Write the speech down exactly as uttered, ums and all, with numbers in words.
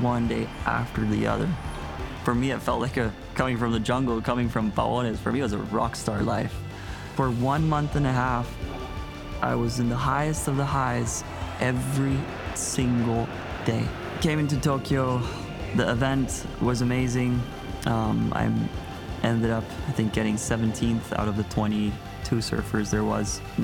one day after the other. For me, it felt like a coming from the jungle, coming from Paones. For me, it was a rock star life. For one month and a half, I was in the highest of the highs every single day. Came into Tokyo. The event was amazing. Um, I ended up, I think, getting seventeenth out of the twenty-two surfers there was.